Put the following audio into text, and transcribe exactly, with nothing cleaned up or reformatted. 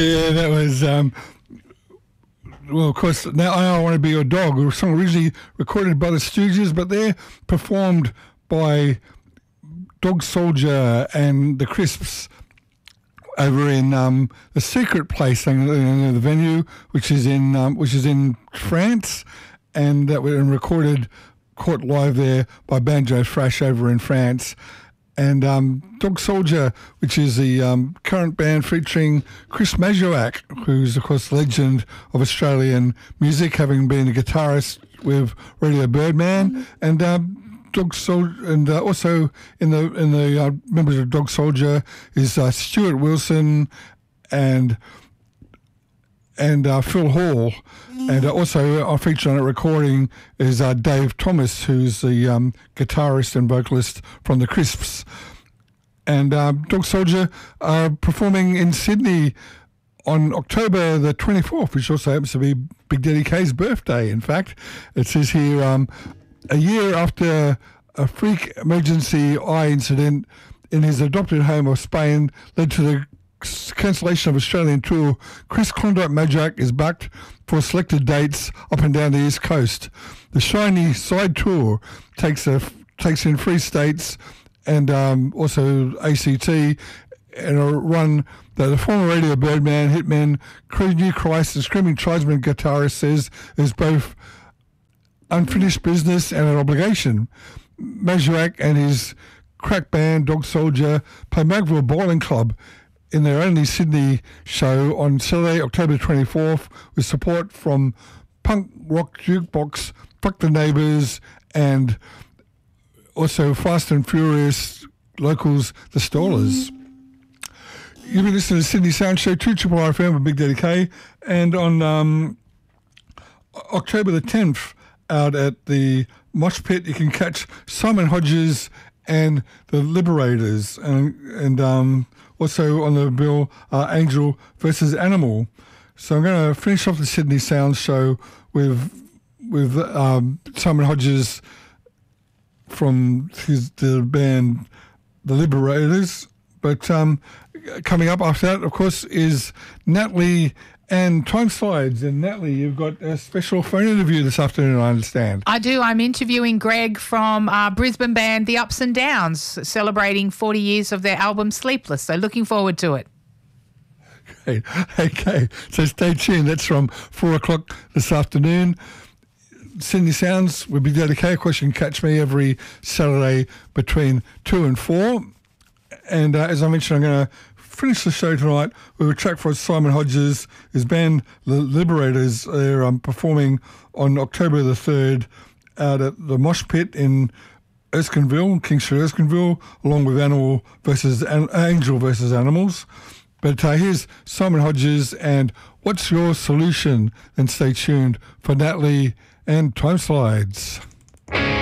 Yeah, that was, um, well, of course, Now I Want to Be Your Dog. It was a song originally recorded by the Stooges, but they're performed by Dog Soldier and the Crisps over in um, the Secret Place, uh, the venue, which is in um, which is in France, and that was recorded, caught live there by Banjo Thrash over in France. And um, Dog Soldier, which is the um, current band featuring Chris Mazuak, who's, of course, legend of Australian music, having been a guitarist with Radio Birdman, and um, Dog Soldier, and uh, also in the in the uh, members of Dog Soldier is uh, Stuart Wilson and and uh, Phil Hall, and uh, also uh, featured on a recording is uh, Dave Thomas, who's the um, guitarist and vocalist from the Crisps. And uh, Dog Soldier are performing in Sydney on October the twenty-fourth, which also happens to be Big Daddy K's birthday. In fact, it says here, um, a year after a freak emergency eye incident in his adopted home of Spain led to the cancellation of Australian tour, Chris Klondike Mazuak is backed for selected dates up and down the East Coast. The Shiny Side Tour takes a, takes in three states and um, also A C T, and a run that the former Radio Birdman, Hitman, New Christ and Screaming Tribesman guitarist says is both unfinished business and an obligation. Mazuak and his crack band Dog Soldier play Magville Bowling Club in their only Sydney show on Saturday, October twenty-fourth, with support from Punk Rock Jukebox, Fuck the Neighbours, and also Fast and Furious locals, The Stallers. You've been listening to the Sydney Sound Show, two Triple R F M with Big Daddy K, and on um, October the tenth, out at the Mosh Pit, you can catch Simon Hodges and the Liberators, and and um, also on the bill uh, Angel versus Animal. So I'm going to finish off the Sydney Sound Show with with um, Simon Hodges from his the band The Liberators. But um, coming up after that, of course, is Natalie and Time Slides. And Natalie, you've got a special phone interview this afternoon, I understand. I do. I'm interviewing Greg from uh, Brisbane band The Ups and Downs, celebrating forty years of their album Sleepless. So looking forward to it. Great. Okay. So stay tuned. That's from four o'clock this afternoon. Sydney Sounds will be dedicated. Of course, you can catch me every Saturday between two and four. And uh, as I mentioned, I'm going to finish the show tonight with a track from Simon Hodges. His band, The Liberators, are um, performing on October the third out at the Mosh Pit in Erskineville, King Street, Erskineville, along with Animal versus An- Angel versus Animals. But uh, here's Simon Hodges and What's Your Solution? Then stay tuned for Natalie and Time Slides.